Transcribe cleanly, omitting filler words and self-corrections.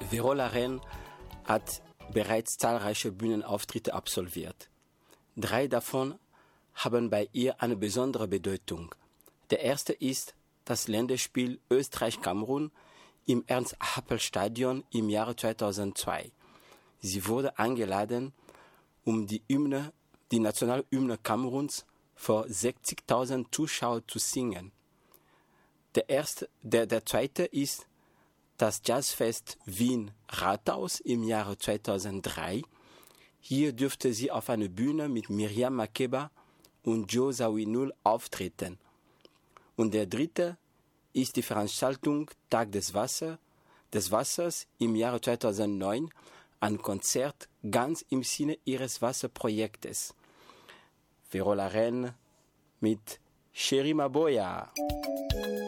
Verola Rehn hat bereits zahlreiche Bühnenauftritte absolviert. 3 davon haben bei ihr eine besondere Bedeutung. Der erste ist das Länderspiel Österreich-Kamerun im Ernst-Happel-Stadion im Jahre 2002. Sie wurde eingeladen, um die Nationalhymne Kameruns vor 60.000 Zuschauern zu singen. Der zweite ist das Jazzfest Wien Rathaus im Jahre 2003. Hier dürfte sie auf einer Bühne mit Miriam Makeba und Joe Zawinul auftreten. Und der dritte ist die Veranstaltung Tag des Wassers im Jahre 2009, ein Konzert ganz im Sinne ihres Wasserprojektes. Verola Rehn mit Chérie Ma Boya.